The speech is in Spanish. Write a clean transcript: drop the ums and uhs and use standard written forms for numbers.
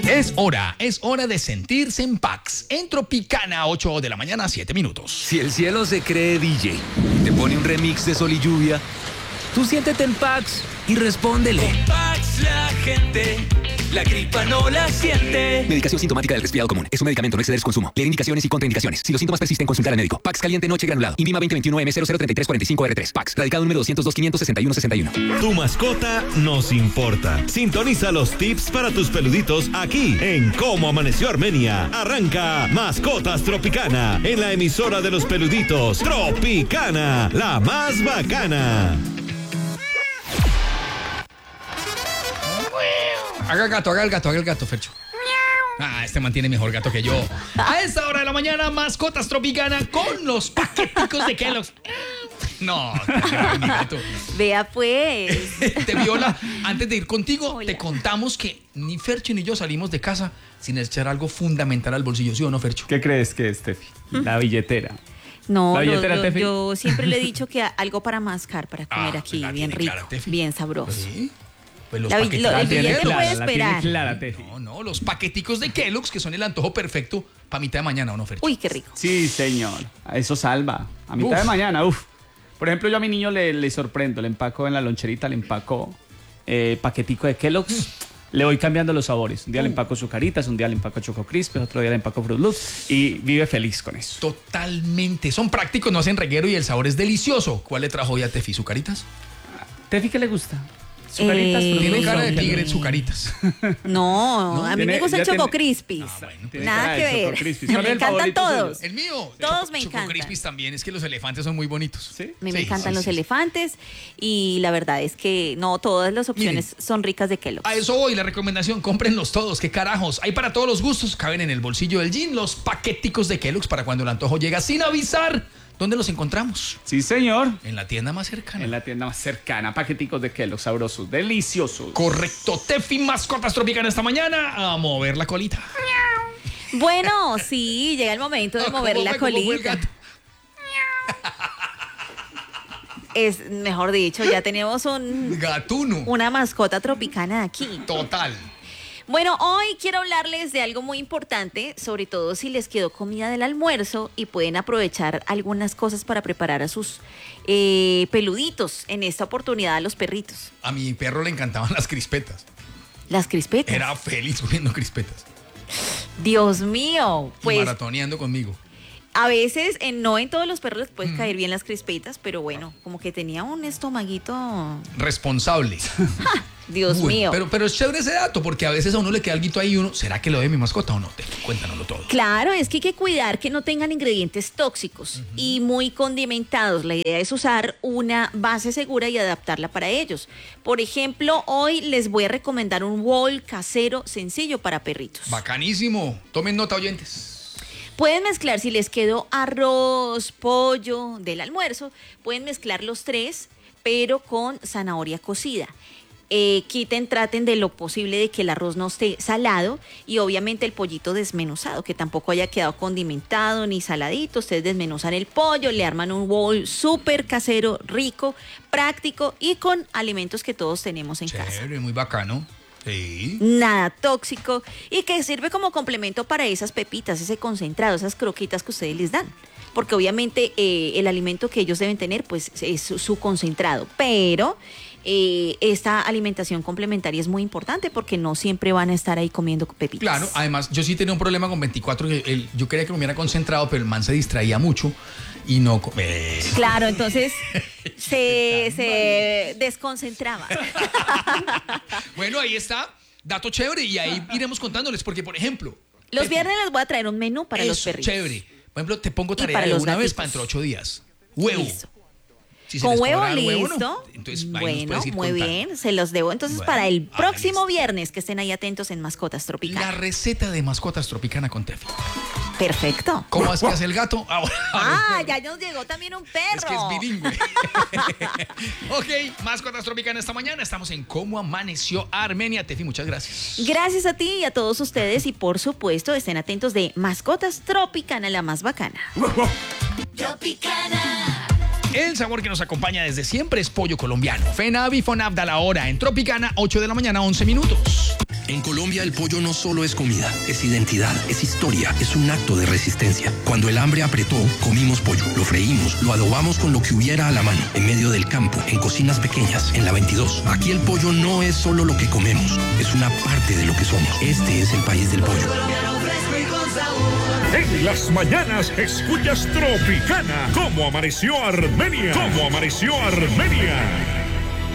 Es hora de sentirse en Pax. En Tropicana, 8 de la mañana, 7 minutos. Si el cielo se cree DJ, te pone un remix de Sol y Lluvia, tú siéntete en Pax y respóndele. Con Pax la gente, la gripa no la siente. Medicación sintomática del resfriado común. Es un medicamento, no exceder su consumo. Leer indicaciones y contraindicaciones. Si los síntomas persisten, consultar al médico. Pax caliente noche granulado. INVIMA 2021M003345R3. Pax. Radicado número 202-561-61. Tu mascota nos importa. Sintoniza los tips para tus peluditos aquí en Cómo Amaneció Armenia. Arranca Mascotas Tropicana en la emisora de los peluditos Tropicana, la más bacana. Haga el gato, Fercho. Este mantiene mejor gato que yo. A esta hora de la mañana, Mascotas Tropicana con los paqueticos de Kellogg's. No, mi gato. Vea pues. Te viola. Antes de ir contigo, Hola. te contamos que ni Fercho ni yo salimos de casa sin echar algo fundamental al bolsillo, ¿sí o no, Fercho? ¿Qué crees que es, Tefi? La billetera. No, La billetera, Tefi. yo siempre le he dicho que algo para mascar, para comer Ah, aquí, la bien tiene rico, clara, Tefi. bien sabroso. ¿Sí? Pues los El paqueticos. billete puede La esperar. tiene clara, Tefi. No, los paqueticos de Kellogg's, que son el antojo perfecto para mitad de mañana, ¿o no, Fercho? Uy, qué rico. Sí, señor. Eso salva. A mitad Uf. de mañana, Por ejemplo, yo a mi niño le sorprendo. Le empaco en la loncherita, le empaco paquetico de Kellogg's. Le voy cambiando los sabores. Un día le empaco Zucaritas, un día le empaco Choco Crispy, otro día le empaco Fruit Loops. Y vive feliz con eso. Totalmente. Son prácticos, no hacen reguero y el sabor es delicioso. ¿Cuál le trajo hoy a Tefi? ¿Zucaritas? ¿Tefi qué le gusta? Zucaritas, Eh, Fruit Tiene Loops, cara de ¿o qué? tigre Zucaritas. No, a mí Tiene- me gusta el ya Choco tiene- Crispis. Tiene Nada cara que de Choco ver. Crispy. Me ¿Cuál es el encantan favorito todos. suyo? El mío. Todos me Choco encantan. Crispis también. Es que los elefantes son muy bonitos. ¿Sí? Me Sí, encantan sí, los sí, sí. elefantes y la verdad es que no, todas las opciones son ricas de Kellogg's. A eso voy, la recomendación, cómprenlos todos, qué carajos. Hay para todos los gustos, caben en el bolsillo del jean los paqueticos de Kellogg's para cuando el antojo llega sin avisar. ¿Dónde los encontramos? Sí, señor. En la tienda más cercana. En la tienda más cercana, paqueticos de Kellogg's, sabrosos, deliciosos. Correcto, Tefi, Mascotas Tropicana esta mañana a mover la colita. Bueno, sí, llega el momento de mover la ¿Cómo fue el colita. gato? Es, mejor dicho, ya tenemos Gatuno. una mascota tropicana aquí. Total. Bueno, hoy quiero hablarles de algo muy importante, sobre todo si les quedó comida del almuerzo y pueden aprovechar algunas cosas para preparar a sus peluditos, en esta oportunidad a los perritos. A mi perro le encantaban las crispetas. Las crispetas. Era feliz comiendo crispetas. Dios mío, Y pues maratoneando conmigo. a veces, no en todos los perros les pueden caer bien las crispetas, pero bueno, como que tenía un estomaguito. Responsable. Dios Uy, mío. Pero es chévere ese dato, porque a veces a uno le queda algo ahí y uno, ¿será que lo de mi mascota o no? Tefi, cuéntanoslo todo. Claro, es que hay que cuidar que no tengan ingredientes tóxicos y muy condimentados. La idea es usar una base segura y adaptarla para ellos. Por ejemplo, hoy les voy a recomendar un bowl casero sencillo para perritos. Bacanísimo. Tomen nota, oyentes. Pueden mezclar, si les quedó arroz, pollo del almuerzo, pueden mezclar los tres, pero con zanahoria cocida. Traten de lo posible de que el arroz no esté salado y obviamente el pollito desmenuzado, que tampoco haya quedado condimentado ni saladito. Ustedes desmenuzan el pollo, le arman un bowl súper casero, rico, práctico y con alimentos que todos tenemos en casa. Chévere, muy bacano. Sí. Nada tóxico y que sirve como complemento para esas pepitas, ese concentrado, esas croquitas que ustedes les dan. Porque obviamente el alimento que ellos deben tener pues es su concentrado, pero esta alimentación complementaria es muy importante porque no siempre van a estar ahí comiendo pepitas. Claro, además yo sí tenía un problema con 24, yo quería que me hubiera concentrado, pero el man se distraía mucho y no... Claro, entonces se desconcentraba. Bueno, ahí está, dato chévere y ahí iremos contándoles porque, por ejemplo... Los Tefi, viernes les voy a traer un menú para los eso, perritos. chévere. Por ejemplo, te pongo tarea para de los una vez gatitos. para dentro de 8 días. Huevo. Listo. Si se Con les huevo, podrá dar listo. ¿no? Entonces, ahí nos Bueno, puedes ir muy contando. bien. Se los debo entonces Bueno, para el próximo listo. viernes, que estén ahí atentos en Mascotas La Tropicales. receta de Mascotas Tropicana con Tefi. Perfecto. ¿Cómo es que hace el gato? Ya nos llegó también un perro. Es que es bilingüe. Ok, Mascotas Tropicana esta mañana. Estamos en Cómo Amaneció Armenia. Tefi, muchas gracias. Gracias a ti y a todos ustedes y por supuesto estén atentos de Mascotas Tropicana, la más bacana. El sabor que nos acompaña desde siempre es pollo colombiano. FENAV y FONAV da la hora en Tropicana, 8 de la mañana, 11 minutos. En Colombia el pollo no solo es comida, es identidad, es historia, es un acto de resistencia. Cuando el hambre apretó, comimos pollo, lo freímos, lo adobamos con lo que hubiera a la mano, en medio del campo, en cocinas pequeñas, en la 22. Aquí el pollo no es solo lo que comemos, es una parte de lo que somos. Este es el país del pollo. En las mañanas escuchas Tropicana. ¿Cómo amaneció Armenia? ¿Cómo amaneció Armenia?